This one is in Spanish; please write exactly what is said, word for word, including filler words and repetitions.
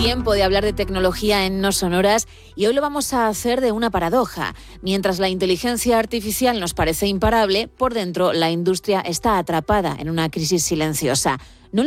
Tiempo de hablar de tecnología en No Sonoras y hoy lo vamos a hacer de una paradoja. Mientras la inteligencia artificial nos parece imparable, por dentro la industria está atrapada en una crisis silenciosa.